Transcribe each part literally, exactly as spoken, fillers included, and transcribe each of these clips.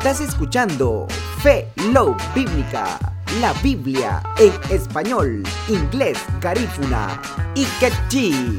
Estás escuchando Fe Love Bíblica, la Biblia en español, inglés, garífuna y quechí.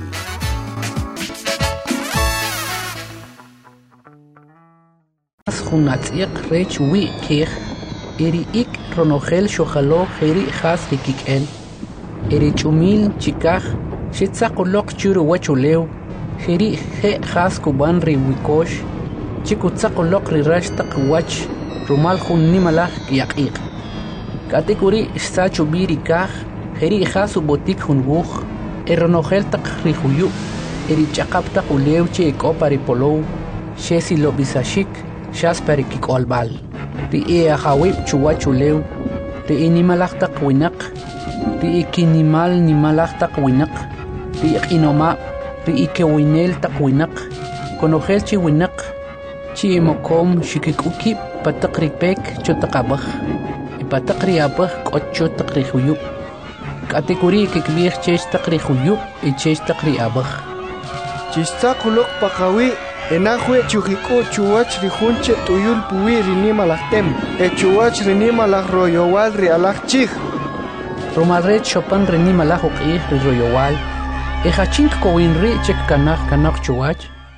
Hunatiq rech wi kir eri ik ronogel shokhalo kheri khas rikikel eri chumil chikaj shitsaqoloq churu wachuleu kheri khe khas kuban riwikosh chikutsaqoloq rirashtaq wach rumal khunni malaj yaqiq katekuri sachu birikaj kheri khas ubotik hunwuj eronogel taq rihuyu eri chaqaptaq ulew che kopari polow shesi lobisashik Shasperi kikolbal. Ri e ahawib chuwachulew. Ri inimalaktak winak. Ri ikinimal nimalaktak winak. Ri ikinoma. Ri ikewinel tak winak. Konogel chi winak. Chi mokom shikikuki patakri pek chotakabah. Ipatakri abah kocho takri huyup. Kategori kikbir chech takri huyup i chech takri abah. Chistakulok pakawi. Enajue chujiku chuwach rijunche tuyul puwi rinima lachtem. E chuwach rinima lach royowal rialach chich. Romalret chopan rinima lach uqih ri royowal. E hachink kowin ri chek kanach kanach chuwach.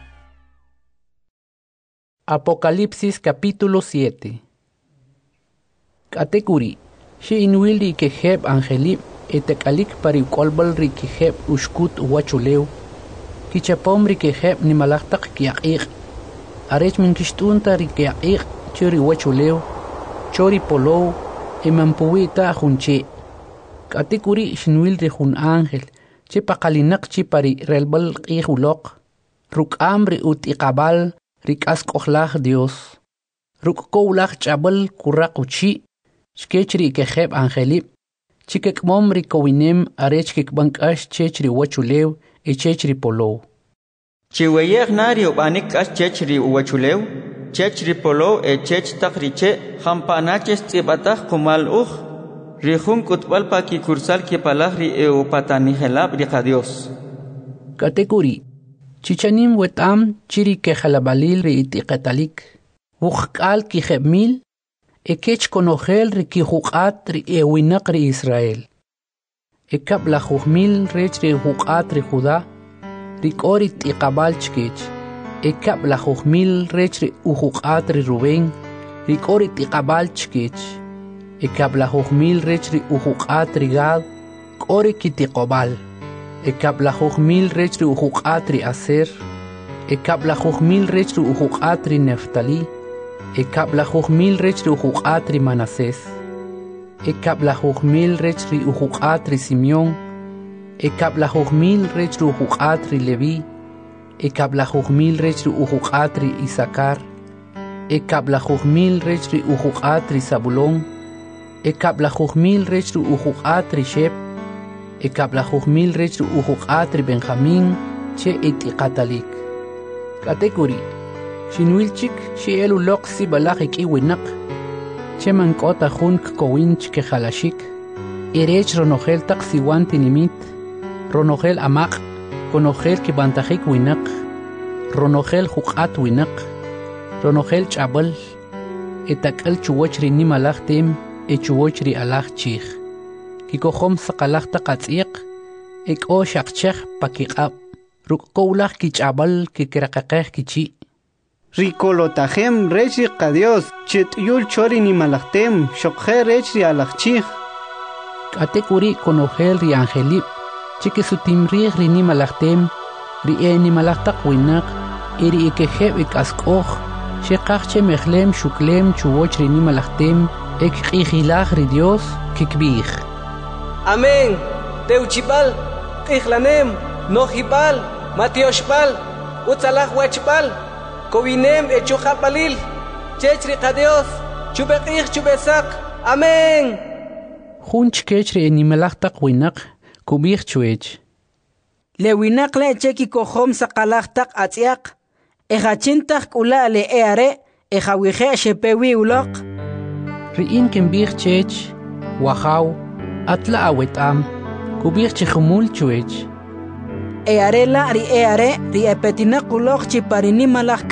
Apocalipsis capítulo siete. Katekuri. Shi inwil ri keheb angelip etekalik pari kolbal ri keheb ushkut wachuleu. Kichapom rikeheb ni malaktak kiaqiq. Arech min kishtunta rikiaqiq churi wachuleu, chori polow, emampuita junche. Katikuri shinwil rihun ángel, che pakalinak chi pari relbal qihulok. Ruk amri ut iqabal rikaskohlach Dios. Ruk kowlach chabal kurak uchi, shkechri keheb angelip. Chikek mom rikowinem arech kikbankash chechri wachuleu, e chechri polow. Chiweyeg nario banik as chechri uwachuleu, chechri polow e chech takriche, hampanaches tibatach kumal uj, rihun kutbal pa ki kursal ki palahri e upatanihelab rika Dios. Kategori. Chichanim wetam chiri ke halabalil ri itiqetalik, uqkal ki hebmil, e kech konogel ri ki huqat ri e winak ri Israel. Ekab la juhmil rech ri huqat ri Judá, rikori tiqabal chkech. Ekab la juhmil rech ri uhuqat ri Rubén, rikori tiqabal chkech. Ekab la juhmil rech ri uhuqat ri Gad, kori kitiqobal. Ekab la juhmil rech ri uhuqat ri Aser, ekab la juhmil rech ri uhuqat ri Neftali, ekab la juhmil rech ri uhuqat ri Manasés. Ekab la juhmil rech ri uhuqat ri Simeón, ekab la juhmil rech ri uhuqat ri Leví, ekab la juhmil rech ri uhuqat ri Isaacar, ekab la juhmil rech ri uhuqat ri Zabulón, ekab la juhmil rech ri uhuqat ri Shep, ekab la juhmil rech ri uhuqat ri Benjamín, che itiqatalik. Kategori, shinwilchik shi elu lok si balajik iwinak, Cheman kota junk kowinch ke halashik. Irech ronogel tak siwan tinimit. Ronogel amak. Konogel ki bantajik winak. Ronogel huqat winak. Ronogel chabal. Etakal chuwachri ni malachtim. E chuwachri alach chich. Kikohom sakalach takatsiq. Ek o shakchech pakiqab. Rukkowlach ki chabal ki kirakakeh ki chi. Rikolotajem rechi qadios, chit yul chori ni malachtem, shokhe rechi alachchich. Katekuri konogel ri angelip, chike sutimri ri ni malachtem, ri e ni malachtak winak, iri ikeheb ik askoch, shekachche mechlem shuklem chuwoch ri ni malachtem, ek qihilach ri Dios, kikbich. Amén. Teuchipal, qichlanem, nohipal, matioshpal, utzalach wachpal. Kowinem e chujapalil, chechri qadios, chubeqih chubesak, amén. Junch kechri animalachtak winak, kubich chuech. Le winak le cheki kohom sakalachtak atiak, ejachintak ula le eare, ejawihe shepewi ulok. Riin kimbich chech, wahaw, atla awetam, kubich chihumul chuech. earela ri eare ri epetina kulok chi parini malak